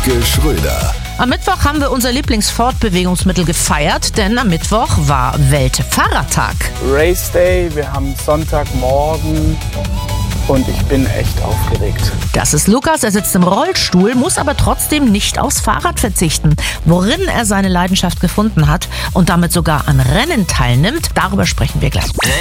Wiebke Schröder. Am Mittwoch haben wir unser Lieblingsfortbewegungsmittel gefeiert, denn am Mittwoch war Weltfahrradtag. Race Day, wir haben Sonntagmorgen und ich bin echt aufgeregt. Das ist Lukas, er sitzt im Rollstuhl, muss aber trotzdem nicht aufs Fahrrad verzichten. Worin er seine Leidenschaft gefunden hat und damit sogar an Rennen teilnimmt, darüber sprechen wir gleich.